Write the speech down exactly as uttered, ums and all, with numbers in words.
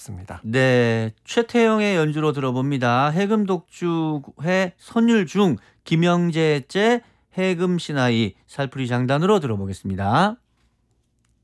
같습니다. 네, 최태영의 연주로 들어봅니다. 해금독주회 선율중 김영재째 해금신하이 살풀이 장단으로 들어보겠습니다.